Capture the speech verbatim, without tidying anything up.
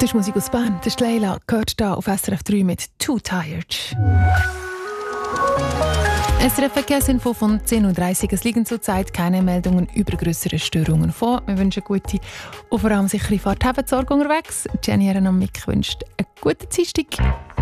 Das ist Musik aus Bern. Das ist Leila, gehört hier auf S R F drei mit «Too Tired». S R F-Verkehrsinfo von zehn Uhr dreißig. Es liegen zurzeit keine Meldungen über grössere Störungen vor. Wir wünschen gute und vor allem sichere Fahrt. Habt Sorge unterwegs. Jenny Ehrenamik wünscht eine gute Dienstag.